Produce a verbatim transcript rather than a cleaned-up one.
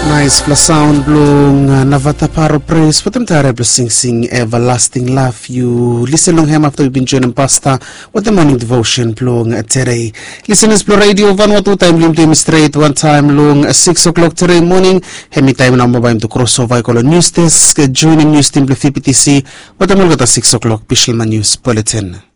Nice fla sound blong uh, Navataparo praise for them tare blessing sing everlasting love. You listen long him after you've been joining pasta with the morning devotion blong uh, today. Listeners Blue Radio one or two time lim time straight one time long uh, six o'clock today morning. Hemi time na mobile to crossover call news desk uh, joining news team P P T C what the morning at six o'clock Bishalman News Bulletin.